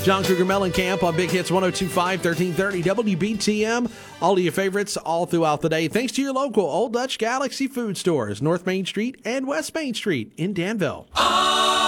John Cougar Mellencamp on Big Hits 102.5, 1330 WBTM. All of your favorites all throughout the day. Thanks to your local Old Dutch Galaxy food stores, North Main Street and West Main Street in Danville.